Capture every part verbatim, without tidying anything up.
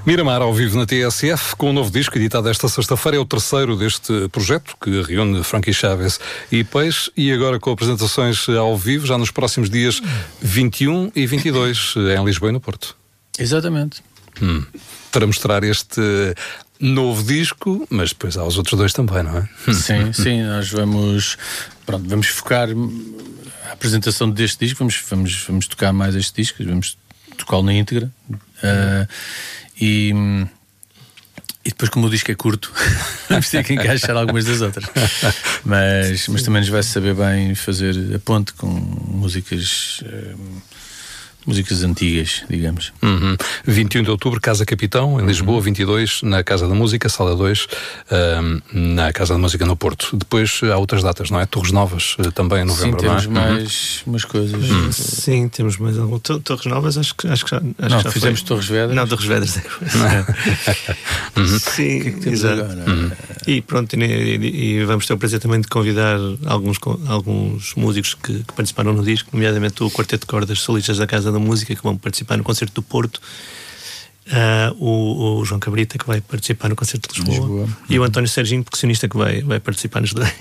Miramar ao vivo na T S F, com um novo disco editado esta sexta-feira. É o terceiro deste projeto, que reúne Frankie Chaves e Peixe, e agora com apresentações ao vivo, já nos próximos dias vinte e um e vinte e dois, em Lisboa e no Porto. Exatamente. Hum. Para mostrar este novo disco, mas depois há os outros dois também, não é? Sim, sim, nós vamos, pronto, vamos focar a apresentação deste disco, vamos, vamos, vamos tocar mais este disco, vamos tocá-lo na íntegra. Uh, e, e depois, como o disco é curto, vamos ter que encaixar algumas das outras, mas, mas também nos vai saber bem fazer a ponte com músicas uh, músicas antigas, digamos. Uhum. vinte e um de outubro, Casa Capitão, em Lisboa. Uhum. vinte e dois, na Casa da Música, Sala dois, um, na Casa da Música, no Porto. Depois há outras datas, não é? Torres Novas, também em novembro. Sim, temos não é? mais uhum. umas coisas. Uhum. Sim, temos mais algum. Torres Novas, acho que, acho que já. Acho não, que já fizemos foi. Torres Vedras. Não, Torres Vedras. Uhum. Sim, que é que exato. Uhum. E pronto, e, e, e vamos ter o prazer também de convidar alguns, alguns músicos que, que participaram no disco, nomeadamente o Quarteto de Cordas Solistas da Casa da Música, que vão participar no Concerto do Porto, uh, o, o João Cabrita, que vai participar no Concerto de Lisboa, Lisboa. E o António Serginho, percussionista, que vai, vai participar nos dois.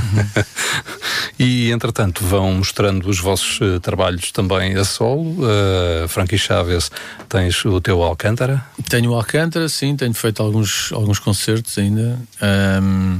E entretanto vão mostrando os vossos uh, trabalhos também a solo. uh, Frankie Chaves, tens o teu Alcântara? Tenho o Alcântara, sim, tenho feito alguns, alguns concertos ainda, um,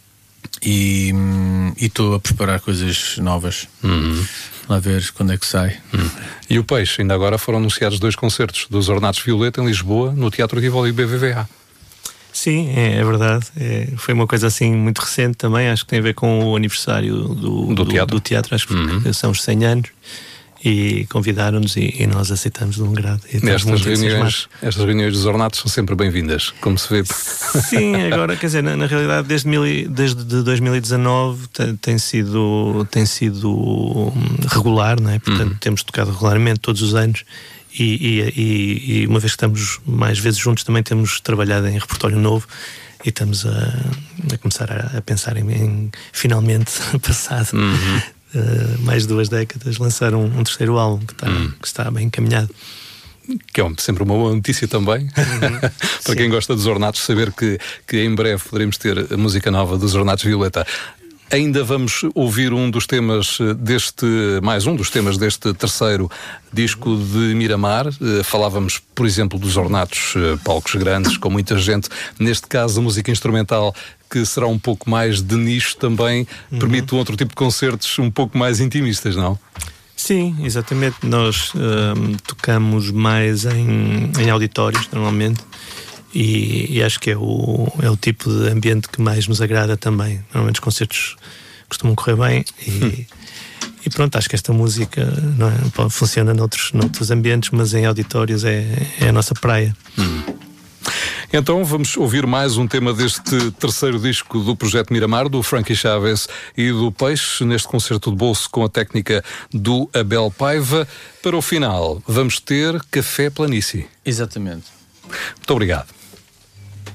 e estou a preparar coisas novas. Uhum. Lá ver quando é que sai. Hum. E o Peixe, ainda agora foram anunciados dois concertos dos Ornatos Violeta em Lisboa, no Teatro Tivoli B V V A. Sim, é, é verdade. É, foi uma coisa assim muito recente também. Acho que tem a ver com o aniversário do, do, do, teatro. do teatro. Acho que uhum. são os cem anos. E convidaram-nos e, e nós aceitamos de um grado. Estas reuniões, estas reuniões dos Ornatos são sempre bem-vindas, como se vê. Sim, agora, quer dizer, na, na realidade, desde, mil, desde de dois mil e dezanove tem, tem, sido, tem sido regular, não é? Portanto, uhum. temos tocado regularmente todos os anos. E, e, e, e uma vez que estamos mais vezes juntos, também temos trabalhado em repertório novo. E estamos a, a começar a, a pensar em, em finalmente, passado uhum. uh, mais de duas décadas, lançar um, um terceiro álbum que está, uhum. que está bem encaminhado. Que é sempre uma boa notícia também, uhum. para Sim. quem gosta dos Ornatos, saber que, que em breve poderemos ter a música nova dos Ornatos Violeta. Ainda vamos ouvir um dos temas deste, mais um dos temas deste terceiro disco de Miramar. Falávamos, por exemplo, dos Ornatos, palcos grandes, com muita gente. Neste caso, a música instrumental, que será um pouco mais de nicho também, uhum. permite um outro tipo de concertos um pouco mais intimistas, não? Sim, exatamente. Nós um, tocamos mais em, em auditórios, normalmente. E, e acho que é o, é o tipo de ambiente que mais nos agrada também. Normalmente os concertos costumam correr bem e, e pronto, acho que esta música não é, funciona noutros, noutros ambientes, mas em auditórios é, é a nossa praia. Hum. Então vamos ouvir mais um tema deste terceiro disco do Projeto Miramar, do Frankie Chaves e do Peixe, neste concerto de bolso com a técnica do Abel Paiva. Para o final, vamos ter Café Planície. Exatamente. Muito obrigado.